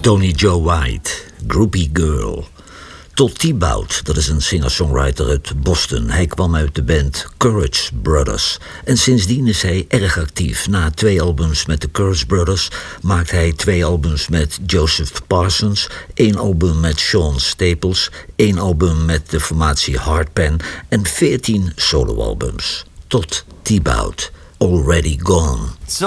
Tony Joe White, Groupie Girl. Todd Thibaut, dat is een singer-songwriter uit Boston. Hij kwam uit de band Courage Brothers. En sindsdien is hij erg actief. Na 2 albums met de Courage Brothers maakt hij 2 albums met Joseph Parsons, 1 album met Sean Staples, 1 album met de formatie Hardpan en 14 soloalbums. Todd Thibaut, Already Gone.